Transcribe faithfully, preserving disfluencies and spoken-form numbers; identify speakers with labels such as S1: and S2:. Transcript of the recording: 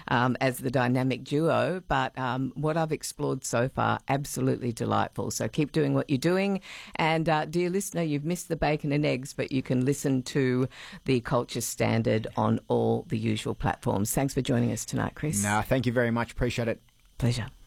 S1: um, as the dynamic duo. But um, what I've explored so far, absolutely delightful. So keep doing what you're doing. And uh, dear listener, you've missed the bacon and eggs, but you can listen to the Culture Standard on all the usual platforms. Thanks for joining us tonight, Chris.
S2: No, thank you very much. Appreciate it.
S1: Pleasure.